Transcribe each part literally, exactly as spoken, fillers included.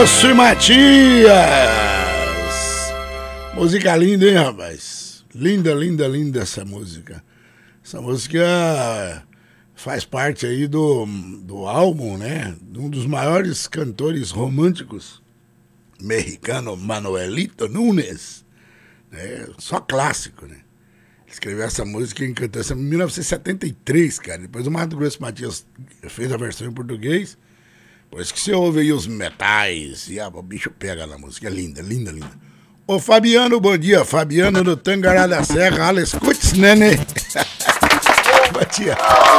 Lúcio e Matias. Música linda, hein, rapaz? Linda, linda, linda essa música. Essa música faz parte aí do, do álbum, né? De um dos maiores cantores românticos mexicano, Manuelito Nunes. É, só clássico, né? Escreveu essa música e cantou essa em mil novecentos e setenta e três, cara. Depois o Mato Grosso Matias fez a versão em português. Por isso que você ouve aí os metais e ah, o bicho pega na música. É linda, linda, linda. Ô Fabiano, bom dia. Fabiano do Tangará da Serra. Alex Kutz, né? Bom dia.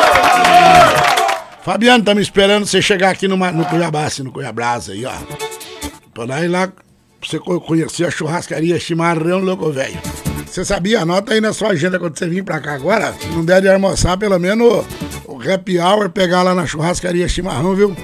Fabiano, tá me esperando você chegar aqui no, no Cuiabá, no Cuiabrás aí, ó. Pra ir lá, pra você conhecer a churrascaria Chimarrão Louco Velho. Você sabia? Anota aí na sua agenda quando você vir pra cá agora. Se não der de almoçar, pelo menos o happy hour, pegar lá na churrascaria Chimarrão, viu?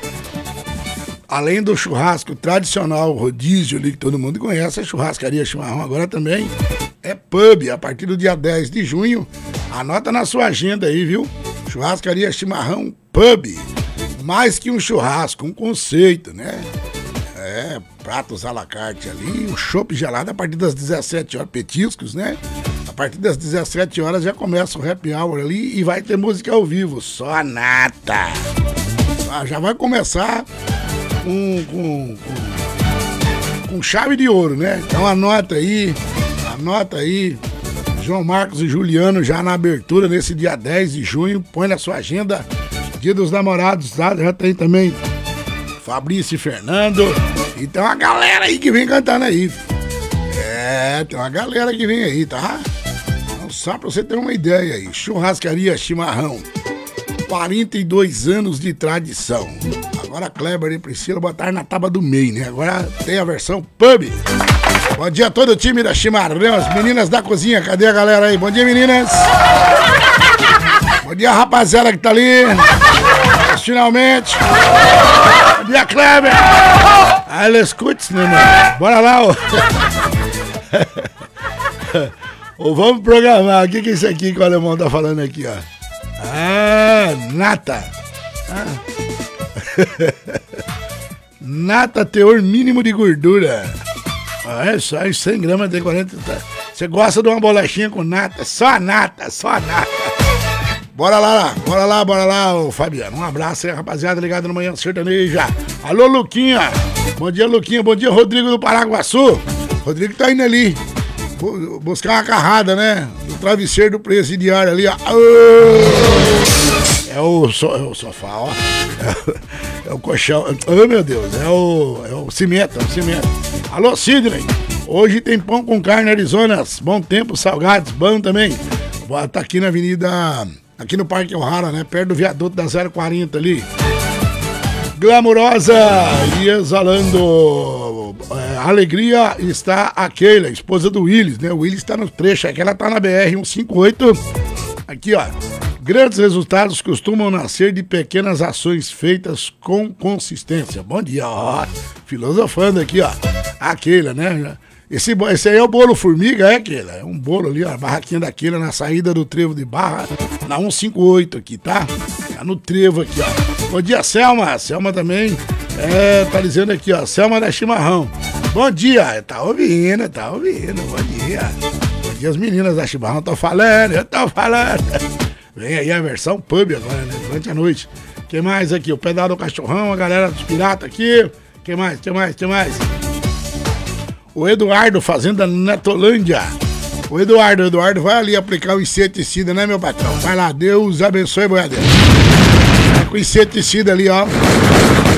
Além do churrasco tradicional, rodízio ali que todo mundo conhece, a churrascaria Chimarrão agora também é pub, a partir do dia dez de junho. Anota na sua agenda aí, viu? Churrascaria Chimarrão Pub. Mais que um churrasco, um conceito, né? É, pratos à la carte ali, um chopp gelado a partir das dezessete horas, petiscos, né? A partir das dezessete horas já começa o happy hour ali e vai ter música ao vivo, só a nata. Ah, já vai começar com, com, com, com chave de ouro, né? Então anota aí, anota aí, João Marcos e Juliano já na abertura nesse dia dez de junho, põe na sua agenda, Dia dos Namorados, tá? Já tem também Fabrício e Fernando. E tem uma galera aí que vem cantando aí. É, tem uma galera que vem aí, tá? Então, só pra você ter uma ideia aí. Churrascaria Chimarrão. quarenta e dois anos de tradição. Agora Kleber e Priscila botaram na tábua do meio, né? Agora tem a versão pub. Bom dia a todo o time da Chimarrão. As meninas da cozinha, cadê a galera aí? Bom dia, meninas. Bom dia, rapaziada que tá ali. Finalmente. Bom dia, Kleber. Alex Kutz, né, mano? Bora lá, ô. Ô, vamos programar. O que que é isso aqui que o alemão tá falando aqui, ó? Ah, nata. Ah. Nata, teor mínimo de gordura. Ah, é só cem gramas de quarenta. Você gosta de uma bolachinha com nata? Só a nata, só a nata. Bora lá, bora lá, bora lá, ô Fabiano. Um abraço aí, rapaziada, ligado no Manhã Sertaneja. Alô, Luquinha. Bom dia, Luquinha. Bom dia, Rodrigo do Paraguaçu. Rodrigo tá indo ali buscar uma carrada, né? Do travesseiro do presidiário ali, ó. É o, so, é o sofá, ó. É, é o colchão. Oh, meu Deus. É o, é o cimento, é o cimento. Alô, Sidney. Hoje tem pão com carne Arizonas. Bom tempo, salgados, bom também. Tá aqui na avenida... Aqui no Parque O'Hara, né? Perto do viaduto da zero quarenta ali. Glamurosa e exalando é, alegria está a Keila, esposa do Willis, né? O Willis tá no trecho, aqui ela tá na B R cento e cinquenta e oito. Aqui, ó. Grandes resultados costumam nascer de pequenas ações feitas com consistência. Bom dia, ó. Filosofando aqui, ó. A Keila, né? Esse, esse aí é o bolo formiga, é, Keila? É um bolo ali, ó, a barraquinha da Keila na saída do Trevo de Barra, na cento e cinquenta e oito aqui, tá? Tá no Trevo aqui, ó. Bom dia, Selma. Selma também, é, tá dizendo aqui, ó, Selma da Chimarrão. Bom dia, tá ouvindo, tá ouvindo, bom dia. Bom dia, as meninas da Chimarrão, tô falando, eu tô falando. Vem aí a versão pub agora, né, durante a noite. Quem mais aqui? O Pedal do Cachorrão, a galera dos piratas aqui. Quem mais, quem mais, quem mais? O Eduardo, Fazenda Netolândia. O Eduardo, o Eduardo vai ali aplicar o inseticida, né, meu patrão? Vai lá, Deus abençoe, boiadeiro. Vai com o inseticida ali, ó.